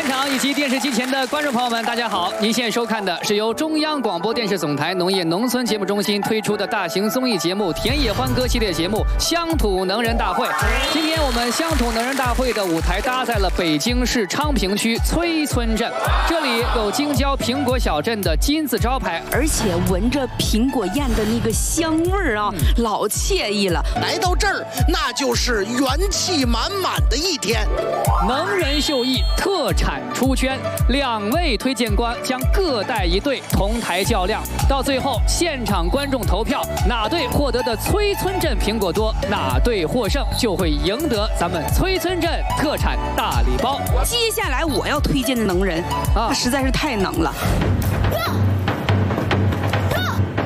场以及电视机前的观众朋友们，大家好！您现在收看的是由中央广播电视总台农业农村节目中心推出的大型综艺节目《田野欢歌》系列节目《乡土能人大会》。今天我们乡土能人大会的舞台搭在了北京市昌平区崔村镇，这里有京郊苹果小镇的金字招牌， 而且闻着苹果宴的那个香味儿啊，老惬意了。 来到这儿，那就是元气满满的一天。 能人秀艺特产出圈，2位推荐官将各带一队同台较量，到最后现场观众投票，哪队获得的崔村镇苹果多，哪队获胜就会赢得咱们崔村镇特产大礼包。 接下来我要推荐的能人啊，他实在是太能了。